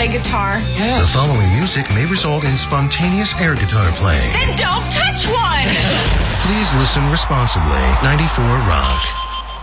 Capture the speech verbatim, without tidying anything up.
guitar? Yeah. The following music may result in spontaneous air guitar playing. Then don't touch one! Please listen responsibly. ninety-four Rock.